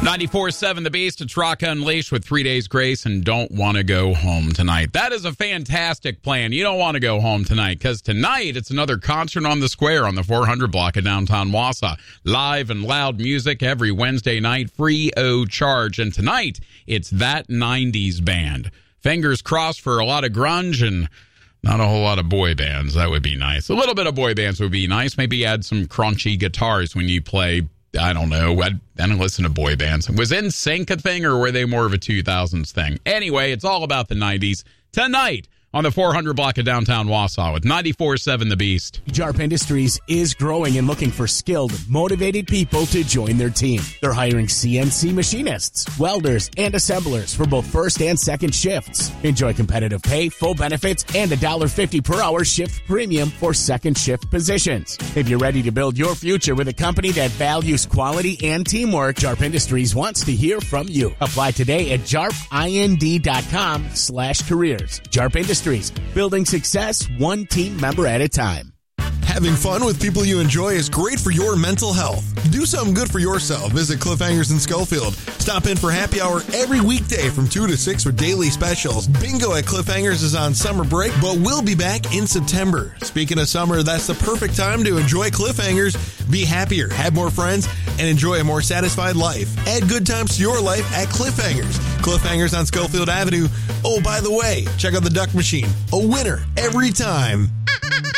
94.7 The Beast. It's Rock Unleashed with 3 Days Grace and Don't Want to Go Home Tonight. That is a fantastic plan. You don't want to go home tonight because tonight it's another concert on the square on the 400 block of downtown Wausau. Live and loud music every Wednesday night, free of charge. And tonight it's That 90s Band. Fingers crossed for a lot of grunge and not a whole lot of boy bands. That would be nice. A little bit of boy bands would be nice. Maybe add some crunchy guitars when you play. I don't know. I don't listen to boy bands. Was NSYNC a thing, or were they more of a 2000s thing? Anyway, it's all about the 90s. Tonight on the 400 block of downtown Wausau with 94.7 The Beast. Jarp Industries is growing and looking for skilled, motivated people to join their team. They're hiring CNC machinists, welders, and assemblers for both first and second shifts. Enjoy competitive pay, full benefits, and $1.50 per hour shift premium for second shift positions. If you're ready to build your future with a company that values quality and teamwork, Jarp Industries wants to hear from you. Apply today at jarpind.com/careers. Jarp Industries, building success one team member at a time. Having fun with people you enjoy is great for your mental health. Do something good for yourself. Visit Cliffhangers in Schofield. Stop in for happy hour every weekday from 2 to 6 with daily specials. Bingo at Cliffhangers is on summer break, but we'll be back in September. Speaking of summer, that's the perfect time to enjoy Cliffhangers. Be happier, have more friends, and enjoy a more satisfied life. Add good times to your life at Cliffhangers. Cliffhangers on Schofield Avenue. Oh, by the way, check out the Duck Machine. A winner every time.